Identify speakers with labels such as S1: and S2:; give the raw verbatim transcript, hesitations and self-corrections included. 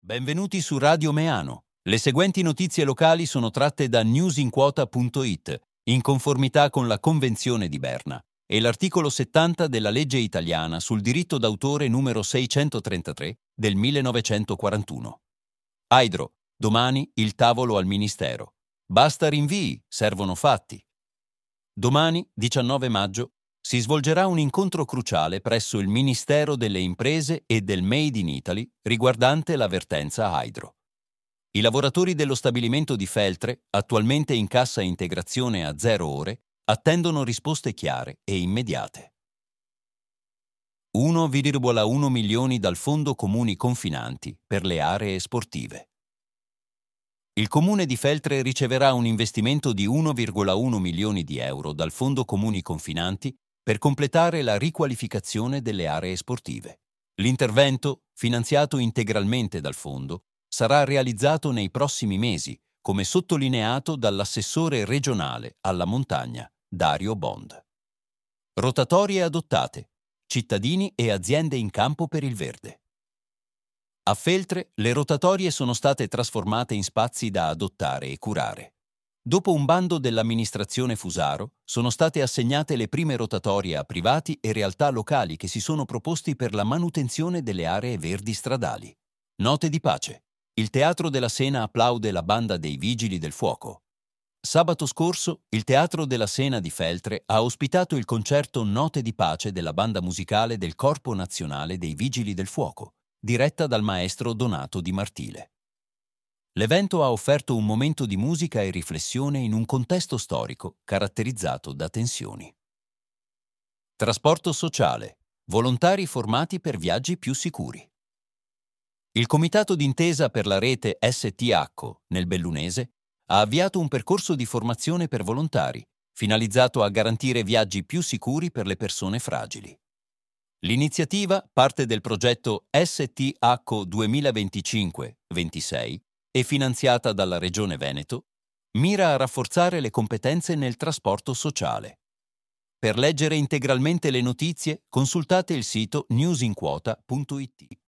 S1: Benvenuti su Radio Meano. Le seguenti notizie locali sono tratte da newsinquota punto it, in conformità con la Convenzione di Berna e l'articolo settanta della legge italiana sul diritto d'autore numero seicentotrentatré del millenovecentoquarantuno. Hydro, domani il tavolo al Ministero. Basta rinvii, servono fatti. Domani, diciannove maggio, si svolgerà un incontro cruciale presso il Ministero delle Imprese e del Made in Italy riguardante la vertenza Hydro. I lavoratori dello stabilimento di Feltre, attualmente in cassa integrazione a zero ore, attendono risposte chiare e immediate. uno virgola uno milioni dal Fondo Comuni Confinanti per le aree sportive. Il Comune di Feltre riceverà un investimento di uno virgola uno milioni di euro dal Fondo Comuni Confinanti per completare la riqualificazione delle aree sportive. L'intervento, finanziato integralmente dal fondo, sarà realizzato nei prossimi mesi, come sottolineato dall'assessore regionale alla montagna, Dario Bond. Rotatorie adottate, cittadini e aziende in campo per il verde. A Feltre le rotatorie sono state trasformate in spazi da adottare e curare. Dopo un bando dell'amministrazione Fusaro, sono state assegnate le prime rotatorie a privati e realtà locali che si sono proposti per la manutenzione delle aree verdi stradali. Note di pace. Il Teatro della Sena applaude la banda dei Vigili del Fuoco. Sabato scorso, il Teatro della Sena di Feltre ha ospitato il concerto Note di pace della banda musicale del Corpo Nazionale dei Vigili del Fuoco, diretta dal maestro Donato Di Martile. L'evento ha offerto un momento di musica e riflessione in un contesto storico caratterizzato da tensioni. Trasporto sociale. Volontari formati per viaggi più sicuri. Il Comitato d'Intesa per la Rete S T H nel Bellunese ha avviato un percorso di formazione per volontari, finalizzato a garantire viaggi più sicuri per le persone fragili. L'iniziativa, parte del progetto S T H duemilaventicinque ventisei, e finanziata dalla Regione Veneto, mira a rafforzare le competenze nel trasporto sociale. Per leggere integralmente le notizie, consultate il sito newsinquota punto it.